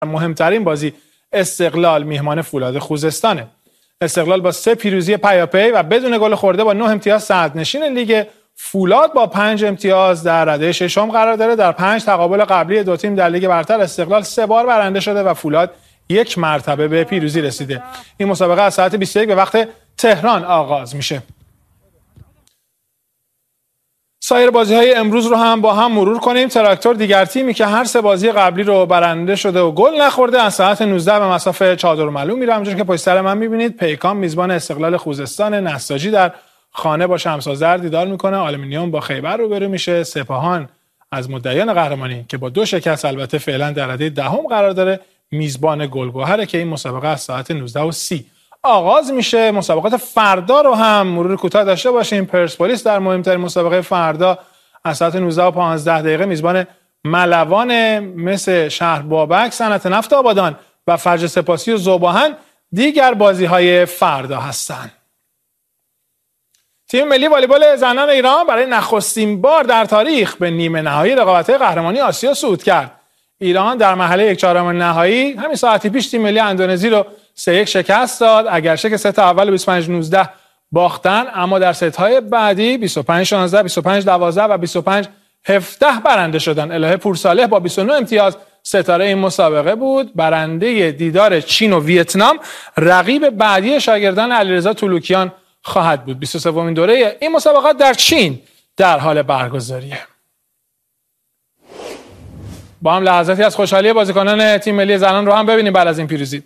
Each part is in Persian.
مهمترین بازی استقلال میهمان فولاد خوزستانه. استقلال با 3 پیروزی پیاپی و بدون گل خورده با 9 امتیاز صدرنشین لیگ، فولاد با 5 امتیاز در رده ششم قرار داره. در 5 تقابل قبلی دو تیم در لیگ برتر استقلال 3 بار برنده شده و فولاد 1 مرتبه به پیروزی رسیده. این مسابقه از ساعت 21 به وقت تهران آغاز میشه. سایر بازی‌های امروز رو هم با هم مرور کنیم. تراکتور دیگر تیمی که هر 3 بازی قبلی رو برنده شده و گل نخورده از ساعت 19 به مصاف چادرمعلوم میره. همونجوری که پشت سر من می‌بینید پیکان میزبان استقلال خوزستان، نساجی در خانه با شمس‌آذر دیدار میکنه، آلومینیوم با خیبر روبرو میشه، سپاهان از مدعیان قهرمانی که با 2 شکست البته فعلا در رده دهم قرار داره میزبان گلگهره که این مسابقه از ساعت 19:30 آغاز میشه. مسابقات فردا رو هم مرور کوتاه داشته باشیم. پرسپولیس در مهمترین مسابقه فردا از ساعت 19:15 میزبان ملوان، مثل شهر بابک، صنعت نفت آبادان و فجر سپاسی و ذوب‌آهن دیگر بازی‌های فردا هستند. تیم ملی والیبال زنان ایران برای نخستین بار در تاریخ به نیمه نهایی رقابت‌های قهرمانی آسیا صعود کرد. ایران در مرحله 1/4 نهایی همین ساعتی پیش تیم ملی اندونزی رو 3-1 شکست داد. اگرچه که ست اول 25-19 باختن، اما در ست‌های بعدی 25-16، 25-12 و 25-17 برنده شدن. الهه پورصالح با 29 امتیاز ستاره این مسابقه بود. برنده دیدار چین و ویتنام رقیب بعدی شاگردان علیرضا طلوکیان خواهد بود. 23مین دوره این مسابقات در چین در حال برگزاریه. با هم لحظاتی از خوشحالی بازیکنان تیم ملی زنان رو هم ببینیم بعد از این پیروزی.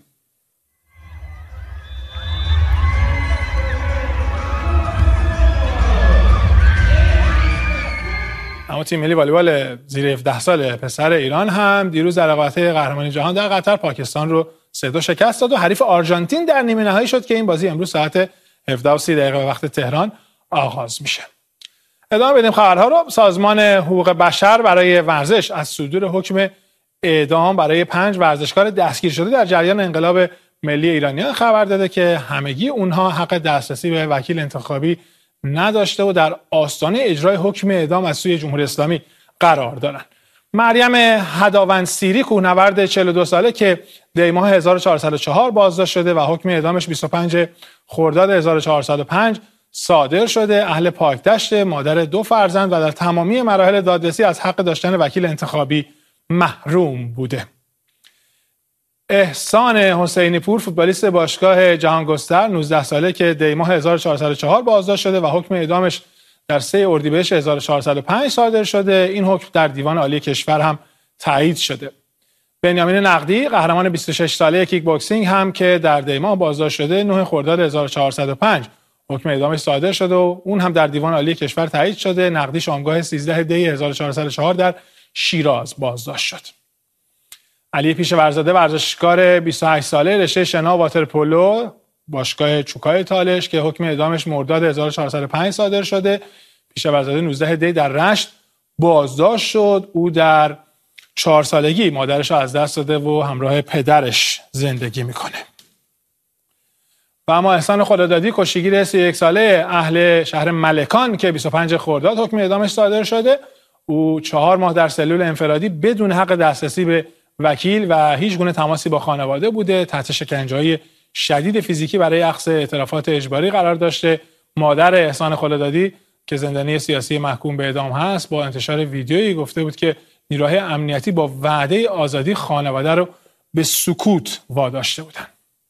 اما تیم ملی والیبال زیر 17 سال پسر ایران هم دیروز در رقابت‌های قهرمانی جهان در قطر پاکستان رو 3-2 شکست داد و حریف آرژانتین در نیمه نهایی شد که این بازی امروز ساعت 17:30 به وقت تهران آغاز میشه. ادامه بدیم خبرها رو. سازمان حقوق بشر برای ورزش از صدور حکم اعدام برای 5 ورزشکار دستگیر شده در جریان انقلاب ملی ایرانیان خبر داده که همگی اونها حق دسترسی به وکیل انتخابی نداشته و در آستانه اجرای حکم اعدام از سوی جمهوری اسلامی قرار دارند. مریم هداوندسیری کوهنورد 42 ساله که دی ماه 1404 بازداشت شده و حکم اعدامش 25 خرداد 1405 صادر شده، اهل پاکدشت، مادر 2 فرزند و در تمامی مراحل دادرسی از حق داشتن وکیل انتخابی محروم بوده. احسان حسینی پور فوتبالیست باشگاه جهانگستر 19 ساله که دی ماه 1404 بازداشت شده و حکم اعدامش در 3 اردیبهشت 1405 صادر شده. این حکم در دیوان عالی کشور هم تایید شده. بنیامین نقدی قهرمان 26 ساله کیک باکسینگ هم که در دی ماه بازداشت شده 9 خرداد 1405 حکم اعدامش صادر شده و اون هم در دیوان عالی کشور تایید شده. نقدی شامگاه 13 دی 1404 در شیراز بازداشت شد. علی پیشورزاده ورزشکار 28 ساله رشته شنا واترپولو باشگاه چوکای تالش که حکم اعدامش مرداد 1405 صادر شده. پیشورزاده 19 دی در رشت بازداشت شد. او در 4 سالگی مادرش رو از دست داده و همراه پدرش زندگی میکنه. و اما احسان خدادادی کشتیگیر 31 ساله اهل شهر ملکان که 25 خرداد حکم اعدامش صادر شده. او 4 ماه در سلول انفرادی بدون حق دسترسی به وکیل و هیچ گونه تماسی با خانواده بوده. تحت شکنجه‌های شدید فیزیکی برای اخذ اعترافات اجباری قرار داشته. مادر احسان خدادادی که زندانی سیاسی محکوم به اعدام هست با انتشار ویدیویی گفته بود که نیروهای امنیتی با وعده آزادی خانواده رو به سکوت واداشته بودند.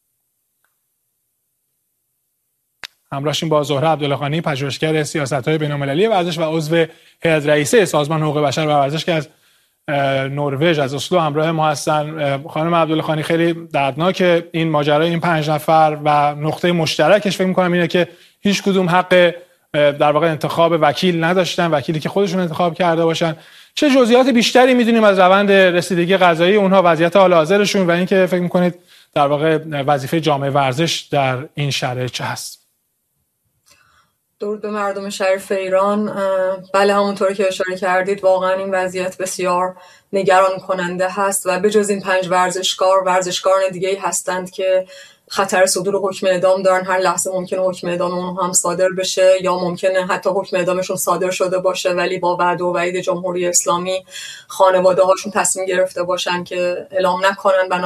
همراهشیم با زهره عبداللهخانی پژوهشگر سیاست‌های بین‌المللی ورزش و عضو هیئت رئیسه سازمان حقوق بشر و ورزش که از نروژ از اسلو همراه ما هستن. خانم عبداللهخانی خیلی دردناک این ماجرای این 5 نفر و نقطه مشترکش فکر می‌کنم اینه که هیچ کدوم حق در واقع انتخاب وکیل نداشتن، وکیلی که خودشون انتخاب کرده باشن. چه جزئیات بیشتری می‌دونیم از روند رسیدگی قضایی اونها، وضعیت حال حاضرشون و اینکه فکر می‌کنید در واقع وظیفه جامعه ورزش در این شرایط چه هست؟ درود به مردم شریف ایران. بله، همونطور که اشاره کردید واقعا این وضعیت بسیار نگران کننده هست و به جز این 5 ورزشکاران دیگه‌ای هستند که خطر صدور حکم اعدام دارن، هر لحظه ممکنه حکم اعدام اون هم صادر بشه، یا ممکنه حتی حکم اعدامشون صادر شده باشه ولی با وعده و وعید جمهوری اسلامی خانواده هاشون تصمیم گرفته باشن که اعلام نکنن.